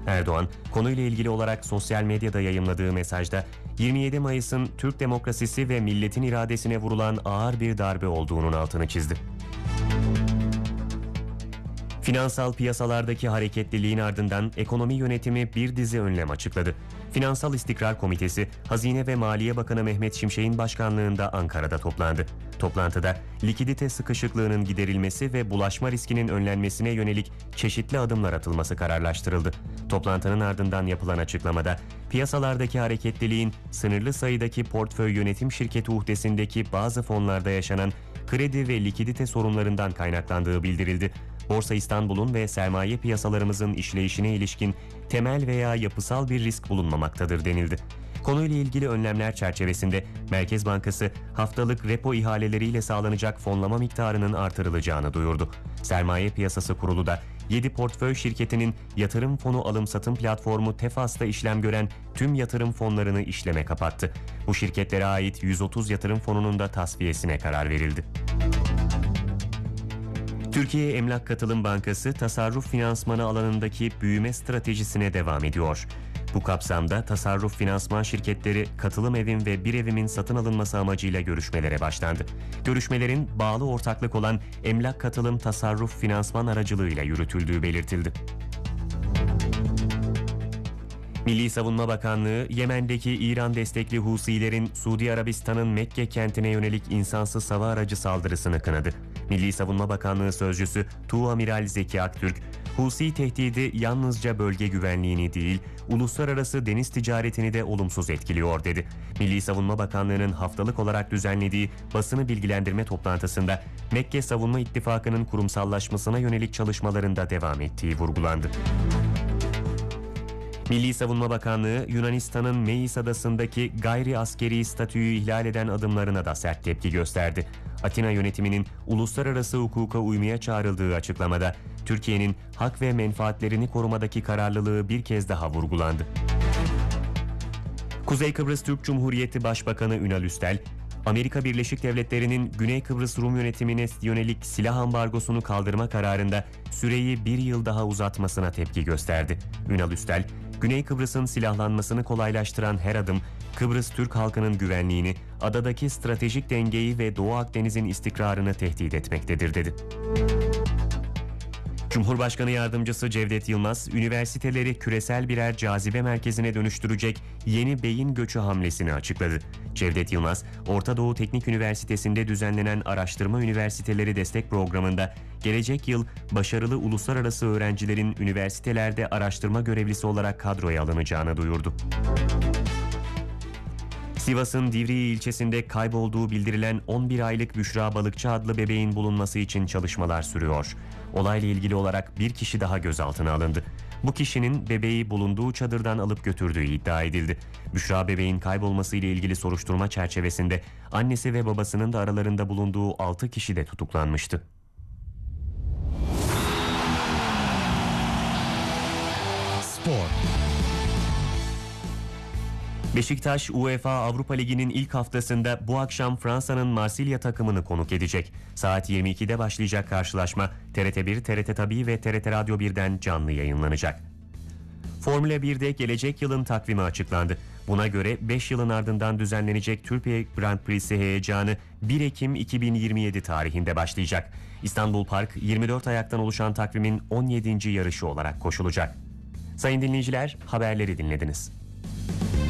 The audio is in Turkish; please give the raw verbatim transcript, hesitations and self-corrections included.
Erdoğan, konuyla ilgili olarak sosyal medyada yayımladığı mesajda yirmi yedi Mayıs'ın Türk demokrasisi ve milletin iradesine vurulan ağır bir darbe olduğunun altını çizdi. Finansal piyasalardaki hareketliliğin ardından ekonomi yönetimi bir dizi önlem açıkladı. Finansal İstikrar Komitesi, Hazine ve Maliye Bakanı Mehmet Şimşek'in başkanlığında Ankara'da toplandı. Toplantıda likidite sıkışıklığının giderilmesi ve bulaşma riskinin önlenmesine yönelik çeşitli adımlar atılması kararlaştırıldı. Toplantının ardından yapılan açıklamada, piyasalardaki hareketliliğin sınırlı sayıdaki portföy yönetim şirketi uhdesindeki bazı fonlarda yaşanan kredi ve likidite sorunlarından kaynaklandığı bildirildi. Borsa İstanbul'un ve sermaye piyasalarımızın işleyişine ilişkin temel veya yapısal bir risk bulunmamaktadır denildi. Konuyla ilgili önlemler çerçevesinde Merkez Bankası haftalık repo ihaleleriyle sağlanacak fonlama miktarının artırılacağını duyurdu. Sermaye Piyasası Kurulu da yedi portföy şirketinin yatırım fonu alım-satım platformu Tefas'ta işlem gören tüm yatırım fonlarını işleme kapattı. Bu şirketlere ait yüz otuz yatırım fonunun da tasfiyesine karar verildi. Türkiye Emlak Katılım Bankası tasarruf finansmanı alanındaki büyüme stratejisine devam ediyor. Bu kapsamda tasarruf finansman şirketleri Katılım Evim ve Bir Evim'in satın alınması amacıyla görüşmelere başlandı. Görüşmelerin bağlı ortaklık olan Emlak Katılım Tasarruf Finansman aracılığıyla yürütüldüğü belirtildi. Milli Savunma Bakanlığı, Yemen'deki İran destekli Husilerin Suudi Arabistan'ın Mekke kentine yönelik insansız hava aracı saldırısını kınadı. Milli Savunma Bakanlığı Sözcüsü Tuğamiral Zeki Aktürk, Husi tehdidi yalnızca bölge güvenliğini değil, uluslararası deniz ticaretini de olumsuz etkiliyor dedi. Milli Savunma Bakanlığı'nın haftalık olarak düzenlediği basını bilgilendirme toplantısında Mekke Savunma İttifakı'nın kurumsallaşmasına yönelik çalışmalarında devam ettiği vurgulandı. Milli Savunma Bakanlığı, Yunanistan'ın Meis adasındaki gayri askeri statüyü ihlal eden adımlarına da sert tepki gösterdi. Atina yönetiminin uluslararası hukuka uymaya çağrıldığı açıklamada, Türkiye'nin hak ve menfaatlerini korumadaki kararlılığı bir kez daha vurgulandı. Kuzey Kıbrıs Türk Cumhuriyeti Başbakanı Ünal Üstel, Amerika Birleşik Devletleri'nin Güney Kıbrıs Rum yönetimine yönelik silah ambargosunu kaldırma kararında süreyi bir yıl daha uzatmasına tepki gösterdi. Ünal Üstel, Güney Kıbrıs'ın silahlanmasını kolaylaştıran her adım, Kıbrıs Türk halkının güvenliğini, adadaki stratejik dengeyi ve Doğu Akdeniz'in istikrarını tehdit etmektedir dedi. Cumhurbaşkanı Yardımcısı Cevdet Yılmaz, üniversiteleri küresel birer cazibe merkezine dönüştürecek yeni beyin göçü hamlesini açıkladı. Cevdet Yılmaz, Orta Doğu Teknik Üniversitesi'nde düzenlenen Araştırma Üniversiteleri Destek Programı'nda gelecek yıl başarılı uluslararası öğrencilerin üniversitelerde araştırma görevlisi olarak kadroya alınacağını duyurdu. Sivas'ın Divriği ilçesinde kaybolduğu bildirilen on bir aylık Büşra Balıkçı adlı bebeğin bulunması için çalışmalar sürüyor. Olayla ilgili olarak bir kişi daha gözaltına alındı. Bu kişinin bebeği bulunduğu çadırdan alıp götürdüğü iddia edildi. Büşra bebeğin kaybolması ile ilgili soruşturma çerçevesinde annesi ve babasının da aralarında bulunduğu altı kişi de tutuklanmıştı. Spor. Beşiktaş, UEFA Avrupa Ligi'nin ilk haftasında bu akşam Fransa'nın Marsilya takımını konuk edecek. Saat yirmi ikide başlayacak karşılaşma T R T bir, T R T Tabii ve T R T Radyo birden canlı yayınlanacak. Formula birde gelecek yılın takvimi açıklandı. Buna göre beş yılın ardından düzenlenecek Türkiye Grand Prix'si heyecanı bir Ekim iki bin yirmi yedi tarihinde başlayacak. İstanbul Park yirmi dört ayaktan oluşan takvimin on yedinci yarışı olarak koşulacak. Sayın dinleyiciler, haberleri dinlediniz.